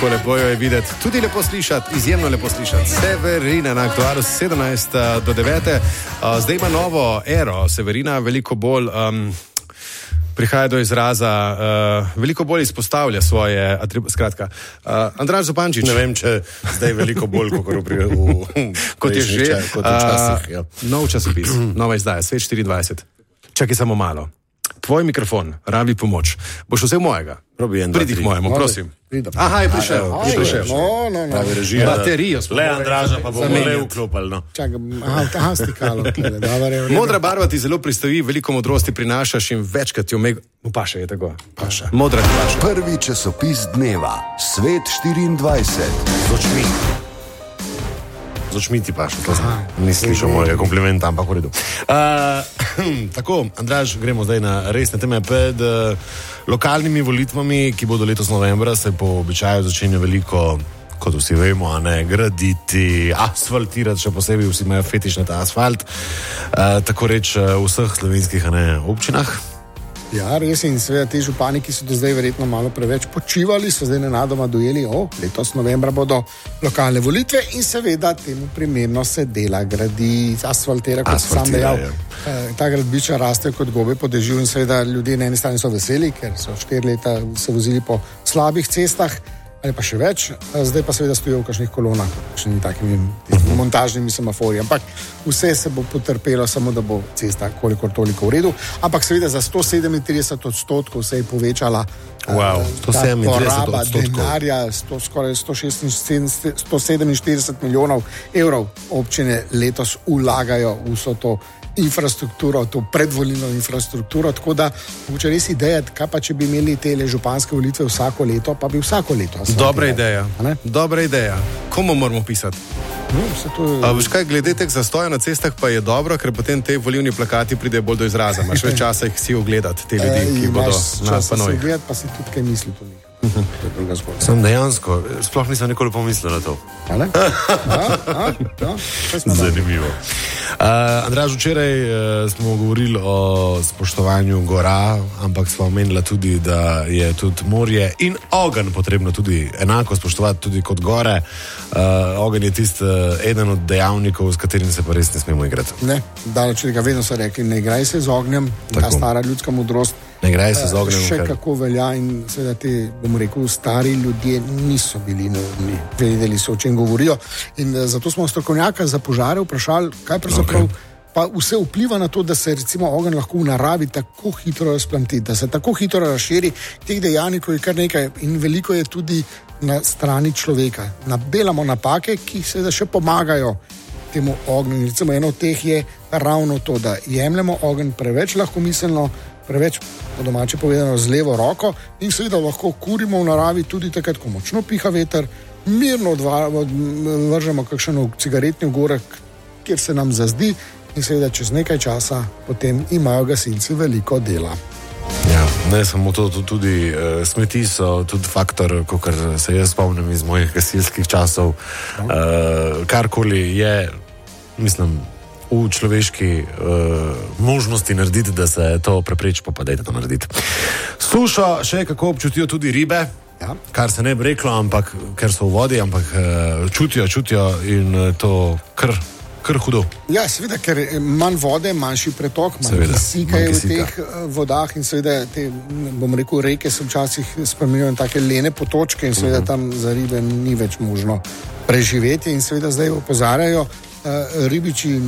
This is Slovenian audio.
Tako lepo jo je videti, tudi lepo slišati, izjemno lepo slišati. Severina na Aktualu 17 do 9. Zdaj ima novo ero. Severina veliko bolj prihaja do izraza, veliko bolj izpostavlja svoje skratka. Andraž Zupančič. Ne vem, če zdaj veliko bolj, kot je že. Kot včasih, ja. Nov časopis, nova izdaja, Svet 24. Čakaj samo malo. Tvoj mikrofon rabi pomoč. Boš vzel mojega? Pridi k mojemu, prosim. Aha, je prišel. Pravi režija. Baterijo smo. Le Andraža pa bomo le vklopali, no. Čakaj, stikalo. Modra barva ti zelo pristoji, veliko modrosti prinašaš in večkrat ti paša je tako. Paša. Modra ti paša. Prvi časopis dneva, Svet 24. Z očmi. Z očmi ti paša, to nisi slišal mojega komplimenta, ampak v redu. Tako, Andraž, gremo zdaj na resne teme. Pred lokalnimi volitvami, ki bodo letos novembra, se po običaju začenja veliko, kot vsi vemo, graditi, asfaltirati, še posebej vsi imajo fetiš na ta asfalt, tako reč v vseh slovenskih občinah. Ja, res in seveda ti župani, ki so do zdaj verjetno malo preveč počivali, so zdaj nenadoma dojeli, letos novembra bodo lokalne volitve in seveda temu primerno se dela, gradi, asfaltira, kot sam dejal. Ta gradbiča raste kot gobe po dežju in seveda ljudje na eni strani so veseli, ker so 4 leta se vozili po slabih cestah, ali pa še več, zdaj pa seveda stojijo v kakšnih kolonah, kakšnimi takimi montažnimi semaforji, ampak vse se bo potrpelo, samo da bo cesta kolikor toliko v redu, ampak seveda za 137% se je povečala ta poraba denarja, skoraj 147 milijonov evrov občine letos vlagajo v vso to infrastrukturo, to predvolilno infrastrukturo, tako da mogoče res ideja, kaj pa če bi imeli te županske volitve vsako leto, pa bi vsako leto. Dobra ideja, dobra ideja. Komu moramo pisati? Veš kaj, glede teh zastoja na cestah pa je dobro, ker potem te volilni plakati pridejo bolj do izraza. Imaš več časa jih si ogledati, te ljudi, ki bodo na panojih. Ogledati, pa si tudi kaj misli po njih. Sem dejansko, sploh nisem nikoli pomislil na to. Zanimivo. Andraž, včeraj smo govorili o spoštovanju gora, ampak smo omenili tudi, da je tudi morje in ogenj potrebno tudi enako spoštovati tudi kot gore. Ogenj je tisti eden od dejavnikov, s katerim se pa res ne smemo igrati. Ne, daleč tega, vedno so rekli, ne igraj se z ognjem, ta stara ljudska modrost. Ne igraj se z ognjem. Še kako velja in seveda ti, bomo rekel, stari ljudje niso bili neumni, vedeli so, o čem govorijo. In zato smo strokovnjaka za požare vprašali, kaj pravzaprav pa vse vpliva na to, da se recimo ogenj lahko v naravi tako hitro razplamti, da se tako hitro razširi. Teh dejavnikov je kar nekaj in veliko je tudi na strani človeka. Delamo napake, ki seveda še pomagajo temu ognju. In recimo eno od teh je ravno to, da jemljemo ogenj preveč lahkomiselno, preveč po domače povedano z levo roko in seveda lahko kurimo v naravi tudi takrat, ko močno piha veter, mirno vržemo kakšen cigaretni ogorek, kjer se nam zazdi in seveda čez nekaj časa potem imajo gasilci veliko dela. Ja, ne samo to, tudi smeti so tudi faktor, kakor se jaz spomnim iz mojih gasilskih časov, karkoli je, mislim, v človeški možnosti narediti, da se to prepreči, pa dajte to narediti. Sušo še kako občutijo tudi ribe, kar se ne bi reklo, ampak ker so v vodi, ampak čutijo in to kar hudo. Ja, seveda, ker manj vode, manjši pretok, manj kisika je v teh vodah in seveda te, bom rekel, reke se včasih spremenjujo take lene potočke in seveda tam za ribe ni več možno preživeti in seveda zdaj opozarjajo ribiči